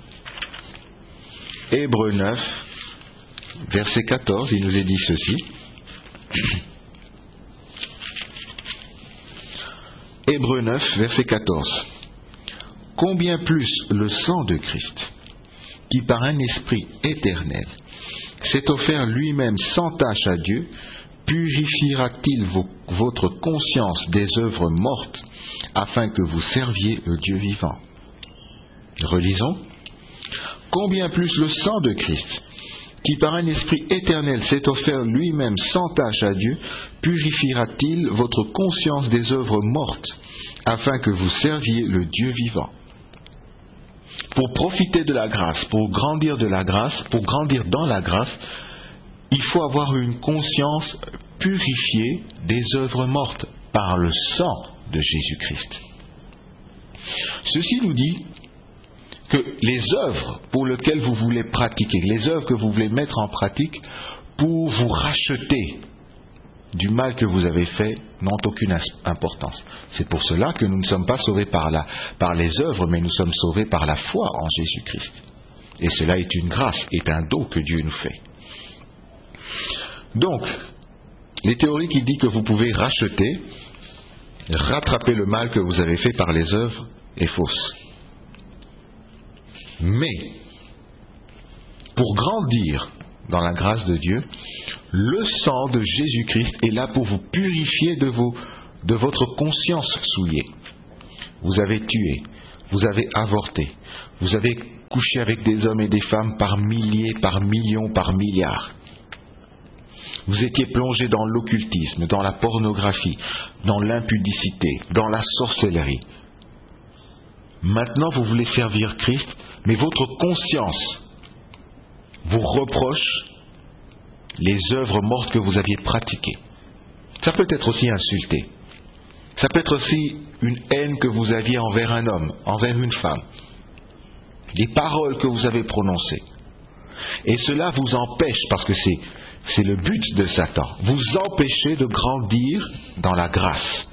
Speaker 1: Hébreux neuf, verset quatorze, il nous est dit ceci. Hébreux neuf, verset quatorze. Combien plus le sang de Christ, qui par un esprit éternel s'est offert lui-même sans tache à Dieu, purifiera-t-il vo- votre conscience des œuvres mortes, afin que vous serviez le Dieu vivant? Relisons. Combien plus le sang de Christ, qui par un esprit éternel s'est offert lui-même sans tache à Dieu, purifiera-t-il votre conscience des œuvres mortes, afin que vous serviez le Dieu vivant? Pour profiter de la grâce, pour grandir de la grâce, pour grandir dans la grâce, il faut avoir une conscience purifiée des œuvres mortes par le sang de Jésus-Christ. Ceci nous dit que les œuvres pour lesquelles vous voulez pratiquer, les œuvres que vous voulez mettre en pratique pour vous racheter du mal que vous avez fait, n'ont aucune importance. C'est pour cela que nous ne sommes pas sauvés par, la, par les œuvres, mais nous sommes sauvés par la foi en Jésus-Christ. Et cela est une grâce, est un don que Dieu nous fait. Donc, les théories qui disent que vous pouvez racheter, rattraper le mal que vous avez fait par les œuvres, est fausse. Mais, pour grandir dans la grâce de Dieu, le sang de Jésus-Christ est là pour vous purifier de, vos, de votre conscience souillée. Vous avez tué, vous avez avorté, vous avez couché avec des hommes et des femmes par milliers, par millions, par milliards. Vous étiez plongé dans l'occultisme, dans la pornographie, dans l'impudicité, dans la sorcellerie. Maintenant, vous voulez servir Christ, mais votre conscience vous reproche les œuvres mortes que vous aviez pratiquées. Ça peut être aussi insulté. Ça peut être aussi une haine que vous aviez envers un homme, envers une femme. Les paroles que vous avez prononcées. Et cela vous empêche, parce que c'est, c'est le but de Satan, vous empêchez de grandir dans la grâce.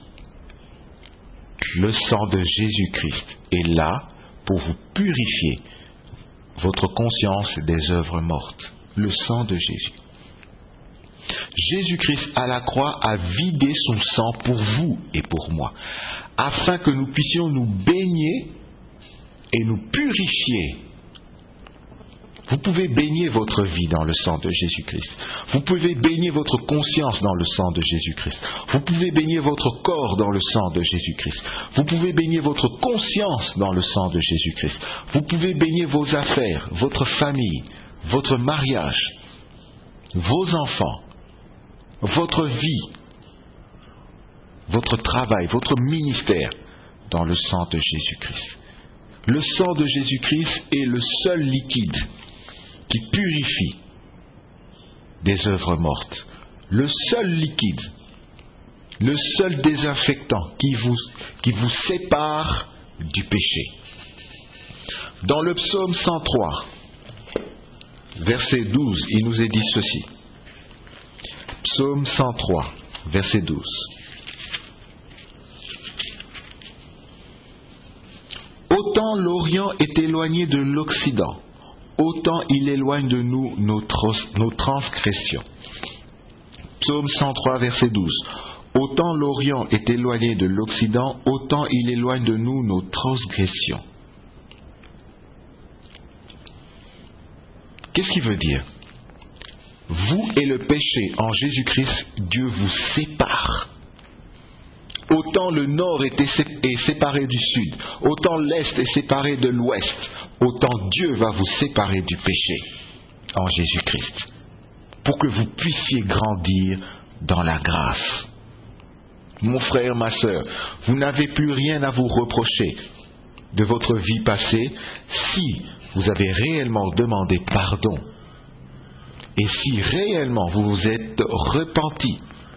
Speaker 1: Le sang de Jésus-Christ est là pour vous purifier votre conscience des œuvres mortes. Le sang de Jésus. Jésus-Christ à la croix a vidé son sang pour vous et pour moi, afin que nous puissions nous baigner et nous purifier. Vous pouvez baigner votre vie dans le sang de Jésus-Christ. Vous pouvez baigner votre conscience dans le sang de Jésus-Christ. Vous pouvez baigner votre corps dans le sang de Jésus-Christ. Vous pouvez baigner votre conscience dans le sang de Jésus-Christ. Vous pouvez baigner vos affaires, votre famille, votre mariage, vos enfants, votre vie, votre travail, votre ministère dans le sang de Jésus-Christ. Le sang de Jésus-Christ est le seul liquide qui purifie des œuvres mortes. Le seul liquide, le seul désinfectant qui vous, qui vous sépare du péché. Dans le psaume cent trois, verset douze, il nous est dit ceci. Psaume cent trois, verset douze. Autant l'Orient est éloigné de l'Occident, autant il éloigne de nous nos, tros- nos transgressions. Psaume cent trois, verset douze. Autant l'Orient est éloigné de l'Occident, autant il éloigne de nous nos transgressions. Qu'est-ce qu'il veut dire? Vous et le péché en Jésus-Christ, Dieu vous sépare. Autant le nord est séparé du sud, autant l'est est séparé de l'ouest, autant Dieu va vous séparer du péché en Jésus-Christ, pour que vous puissiez grandir dans la grâce. Mon frère, ma sœur, vous n'avez plus rien à vous reprocher de votre vie passée si vous avez réellement demandé pardon et si réellement vous vous êtes repenti.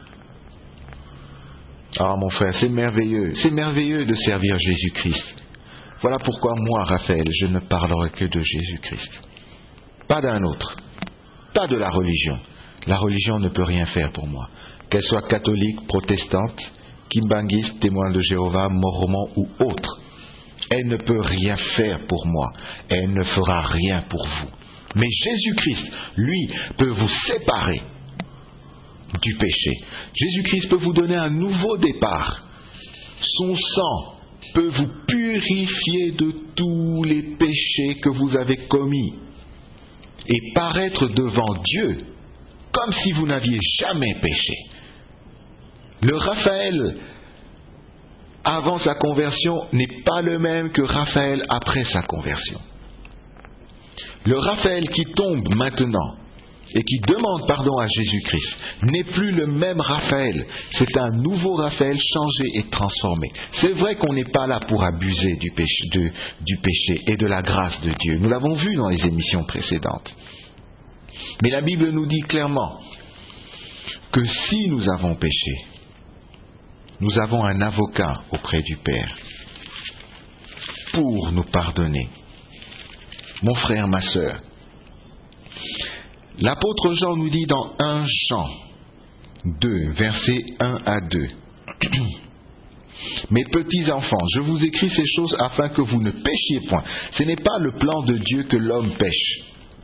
Speaker 1: Ah mon frère, c'est merveilleux, c'est merveilleux de servir Jésus-Christ. Voilà pourquoi moi, Raphaël, je ne parlerai que de Jésus-Christ. Pas d'un autre, pas de la religion. La religion ne peut rien faire pour moi. Qu'elle soit catholique, protestante, kimbangiste, témoin de Jéhovah, mormon ou autre. Elle ne peut rien faire pour moi. Elle ne fera rien pour vous. Mais Jésus-Christ, lui, peut vous séparer du péché. Jésus-Christ peut vous donner un nouveau départ. Son sang peut vous purifier de tous les péchés que vous avez commis et paraître devant Dieu comme si vous n'aviez jamais péché. Le Raphaël avant sa conversion n'est pas le même que Raphaël après sa conversion. Le Raphaël qui tombe maintenant et qui demande pardon à Jésus-Christ n'est plus le même Raphaël. C'est un nouveau Raphaël changé et transformé. C'est vrai qu'on n'est pas là pour abuser du péché, de, du péché et de la grâce de Dieu. Nous l'avons vu dans les émissions précédentes. Mais la Bible nous dit clairement que si nous avons péché, nous avons un avocat auprès du Père pour nous pardonner. Mon frère, ma sœur, l'apôtre Jean nous dit dans premier Jean deux, versets un à deux. Mes petits enfants, je vous écris ces choses afin que vous ne péchiez point. Ce n'est pas le plan de Dieu que l'homme pêche.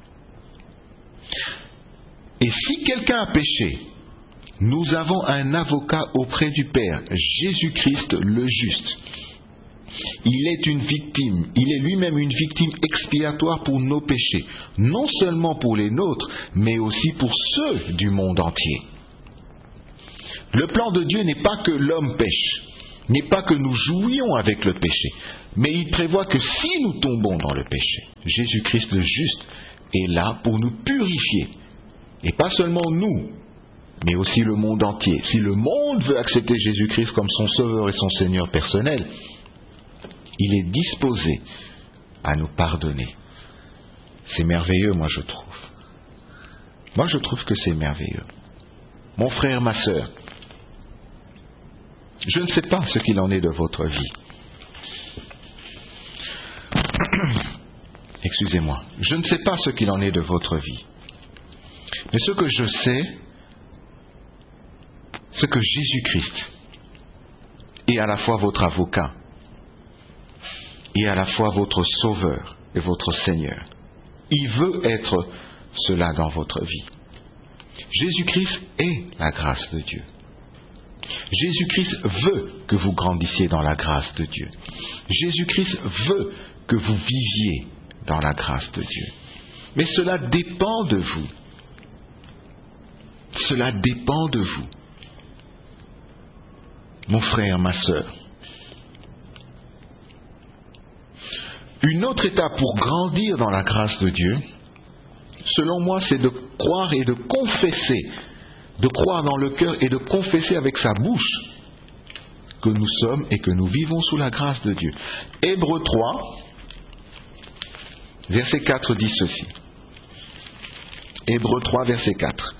Speaker 1: Et si quelqu'un a péché, nous avons un avocat auprès du Père, Jésus-Christ le juste. Il est une victime, il est lui-même une victime expiatoire pour nos péchés, non seulement pour les nôtres, mais aussi pour ceux du monde entier. Le plan de Dieu n'est pas que l'homme pêche, n'est pas que nous jouions avec le péché, mais il prévoit que si nous tombons dans le péché, Jésus-Christ le juste est là pour nous purifier. Et pas seulement nous, mais aussi le monde entier. Si le monde veut accepter Jésus-Christ comme son sauveur et son Seigneur personnel, il est disposé à nous pardonner. C'est merveilleux, moi je trouve. Moi je trouve que c'est merveilleux. Mon frère, ma sœur, je ne sais pas ce qu'il en est de votre vie. Excusez-moi. Je ne sais pas ce qu'il en est de votre vie. Mais ce que je sais, c'est que Jésus-Christ est à la fois votre avocat et à la fois votre sauveur et votre Seigneur. Il veut être cela dans votre vie. Jésus-Christ est la grâce de Dieu. Jésus-Christ veut que vous grandissiez dans la grâce de Dieu. Jésus-Christ veut que vous viviez dans la grâce de Dieu. Mais cela dépend de vous. Cela dépend de vous. Mon frère, ma sœur. Une autre étape pour grandir dans la grâce de Dieu, selon moi, c'est de croire et de confesser, de croire dans le cœur et de confesser avec sa bouche que nous sommes et que nous vivons sous la grâce de Dieu. Hébreux trois, verset quatre dit ceci. Hébreux trois, verset quatre.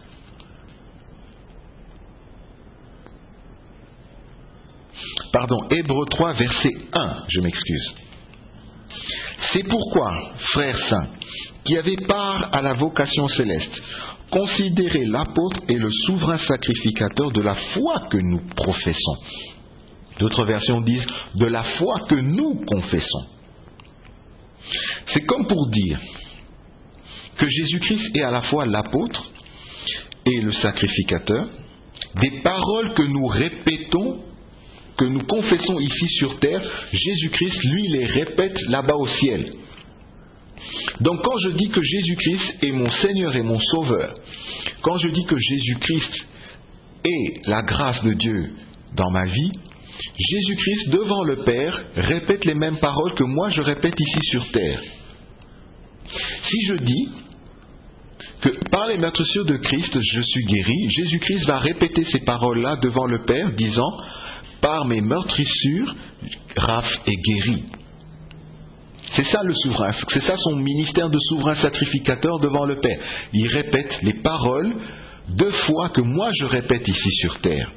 Speaker 1: Pardon, Hébreux trois, verset un, je m'excuse. C'est pourquoi, frères saints, qui avez part à la vocation céleste, considérez l'apôtre et le souverain sacrificateur de la foi que nous professons. D'autres versions disent de la foi que nous confessons. C'est comme pour dire que Jésus-Christ est à la fois l'apôtre et le sacrificateur, des paroles que nous répétons, que nous confessons ici sur terre, Jésus-Christ, lui, les répète là-bas au ciel. Donc quand je dis que Jésus-Christ est mon Seigneur et mon Sauveur, quand je dis que Jésus-Christ est la grâce de Dieu dans ma vie, Jésus-Christ devant le Père répète les mêmes paroles que moi je répète ici sur terre. Si je dis que par les meurtrissures de Christ je suis guéri, Jésus-Christ va répéter ces paroles-là devant le Père disant « Par mes meurtrissures, Raph est guéri ». C'est ça le souverain, c'est ça son ministère de souverain sacrificateur devant le Père. Il répète les paroles deux fois que moi je répète ici sur terre.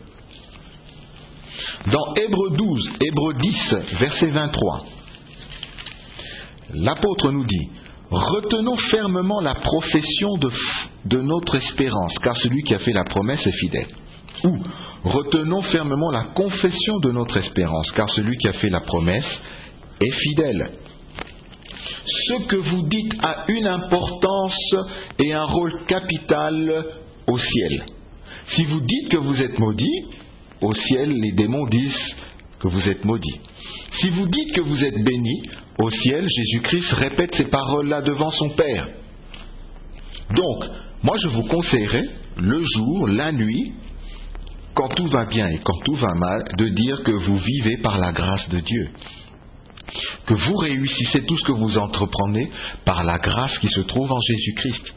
Speaker 1: Dans Hébreux douze, Hébreux dix, verset vingt-trois, l'apôtre nous dit « Retenons fermement la profession de, de notre espérance, car celui qui a fait la promesse est fidèle. » Ou « Retenons fermement la confession de notre espérance, car celui qui a fait la promesse est fidèle. » Ce que vous dites a une importance et un rôle capital au ciel. Si vous dites que vous êtes maudit, au ciel, les démons disent que vous êtes maudit. Si vous dites que vous êtes béni, au ciel, Jésus-Christ répète ces paroles-là devant son Père. Donc, moi je vous conseillerais, le jour, la nuit, quand tout va bien et quand tout va mal, de dire que vous vivez par la grâce de Dieu. Que vous réussissez tout ce que vous entreprenez par la grâce qui se trouve en Jésus-Christ.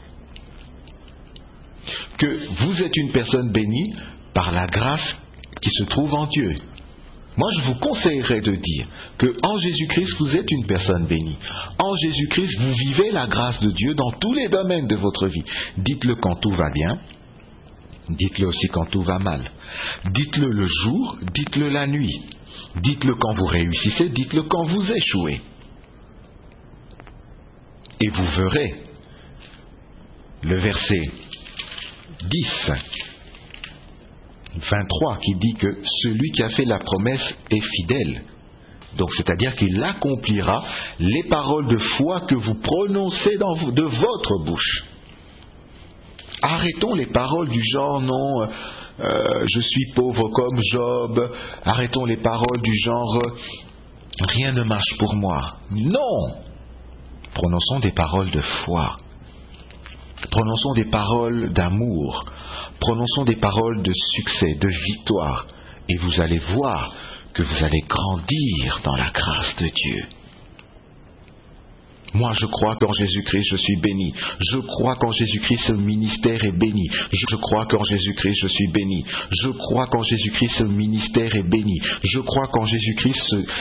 Speaker 1: Que vous êtes une personne bénie par la grâce qui se trouve en Dieu. Moi, je vous conseillerais de dire que en Jésus-Christ, vous êtes une personne bénie. En Jésus-Christ, vous vivez la grâce de Dieu dans tous les domaines de votre vie. Dites-le quand tout va bien. Dites-le aussi quand tout va mal. Dites-le le jour, dites-le la nuit. Dites-le quand vous réussissez, dites-le quand vous échouez. Et vous verrez le verset dix, vingt-trois qui dit que celui qui a fait la promesse est fidèle. Donc c'est-à-dire qu'il accomplira les paroles de foi que vous prononcez dans, de votre bouche. Arrêtons les paroles du genre non, euh, je suis pauvre comme Job. Arrêtons les paroles du genre Rien ne marche pour moi. Non! Prononçons des paroles de foi. Prononçons des paroles d'amour. Prononçons des paroles de succès, de victoire. Et vous allez voir que vous allez grandir dans la grâce de Dieu. Moi, je crois qu'en Jésus-Christ, je suis béni. Je crois qu'en Jésus-Christ, ce ministère est béni. Je crois qu'en Jésus-Christ, je suis béni. Je crois qu'en Jésus-Christ, ce ministère est béni. Je crois qu'en Jésus-Christ, ce,